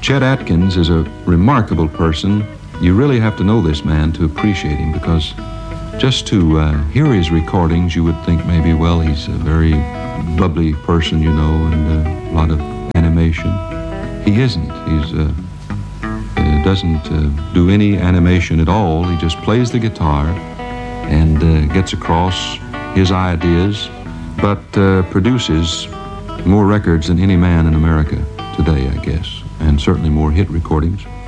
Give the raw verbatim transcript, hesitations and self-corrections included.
Chet Atkins is a remarkable person. You really have to know this man to appreciate him, because just to uh, hear his recordings, you would think maybe, well, he's a very bubbly person, you know, and uh, a lot of animation. He isn't. He's uh, uh, doesn't uh, do any animation at all. He just plays the guitar and uh, gets across his ideas, but uh, produces more records than any man in America today, I guess, and certainly more hit recordings.